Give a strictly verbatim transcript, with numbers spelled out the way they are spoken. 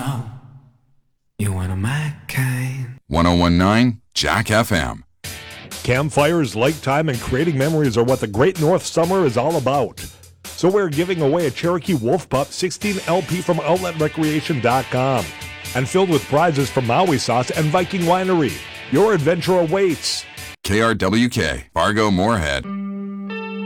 know you one of my kind. one oh one point nine Jack F M. Campfires, lake time, and creating memories are what the Great North Summer is all about. So we're giving away a Cherokee Wolf Pup sixteen L P from outlet recreation dot com and filled with prizes from Maui Sauce and Viking Winery. Your adventure awaits. K R W K, Fargo Moorhead.